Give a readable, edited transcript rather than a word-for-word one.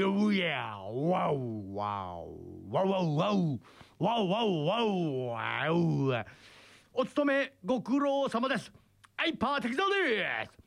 よやわうわうわうわうわうわうわうわうわうお勤めご苦労様です。はい、パーティクザです。